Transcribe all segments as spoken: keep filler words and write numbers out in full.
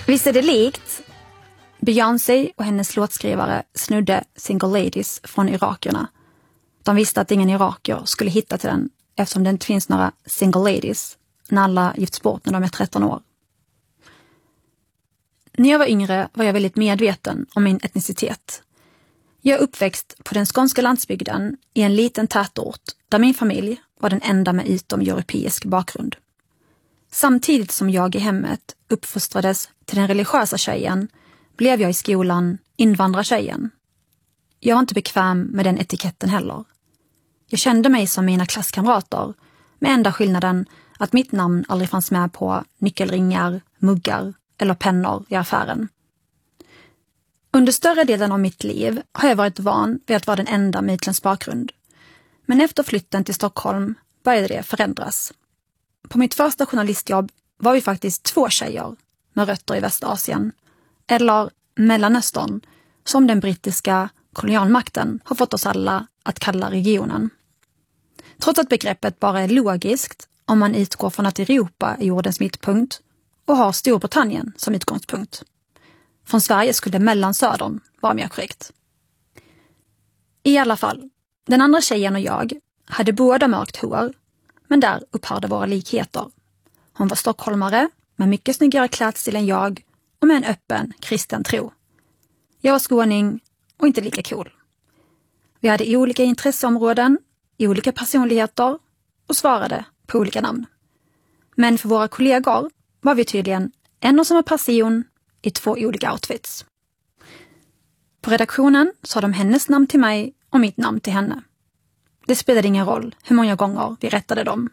Visst är det likt? Beyoncé och hennes låtskrivare snudde Single Ladies från irakierna. De visste att ingen irakier skulle hitta till den eftersom det inte finns några single ladies när alla gifts bort när de är tretton år. När jag var yngre var jag väldigt medveten om min etnicitet. Jag är uppväxt på den skånska landsbygden i en liten tätort där min familj var den enda med utom europeisk bakgrund. Samtidigt som jag i hemmet uppfostrades till den religiösa tjejen blev jag i skolan invandrartjejen. Jag var inte bekväm med den etiketten heller. Jag kände mig som mina klasskamrater, med enda skillnaden att mitt namn aldrig fanns med på nyckelringar, muggar eller pennor i affären. Under större delen av mitt liv har jag varit van vid att vara den enda med utländsk bakgrund. Men efter flytten till Stockholm började det förändras. På mitt första journalistjobb var vi faktiskt två tjejer med rötter i Västasien, eller Mellanöstern, som den brittiska kolonialmakten har fått oss alla att kalla regionen. Trots att begreppet bara är logiskt om man utgår från att Europa är jordens mittpunkt och har Storbritannien som utgångspunkt. Från Sverige skulle Mellansödern vara mer korrekt. I alla fall, den andra tjejen och jag hade båda mörkt hår, men där upphörde våra likheter. Hon var stockholmare med mycket snyggare klädstil än jag och med en öppen kristen tro. Jag var skåning och inte lika cool. Vi hade olika intresseområden, olika personligheter och svarade på olika namn. Men för våra kollegor var vi tydligen en och samma person i två olika outfits. På redaktionen sa de hennes namn till mig och mitt namn till henne. Det spelade ingen roll hur många gånger vi rättade dem.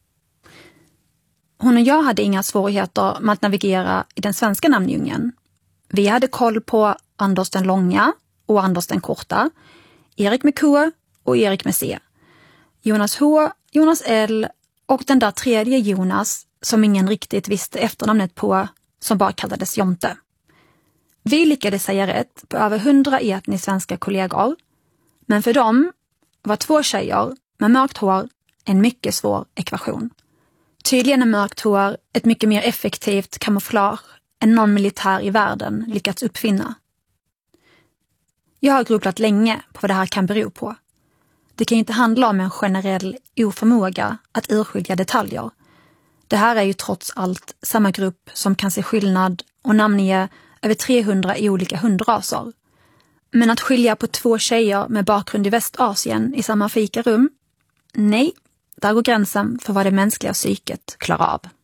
Hon och jag hade inga svårigheter med att navigera i den svenska namndjungeln. Vi hade koll på Anders den långa och Anders den korta, Erik med K och Erik med C, Jonas H, Jonas L och den där tredje Jonas som ingen riktigt visste efternamnet på, som bara kallades Jonte. Vi lyckades säga rätt på över hundra etniskt svenska kollegor, men för dem var två tjejer med mörkt hår en mycket svår ekvation. Tydligen är mörkt hår ett mycket mer effektivt kamouflage än någon militär i världen lyckats uppfinna. Jag har grubblat länge på vad det här kan bero på. Det kan inte handla om en generell oförmåga att urskilja detaljer. Det här är ju trots allt samma grupp som kan se skillnad och namnge över trehundra olika hundraser. Men att skilja på två tjejer med bakgrund i Västasien i samma fikarum? Nej, där går gränsen för vad det mänskliga psyket klarar av.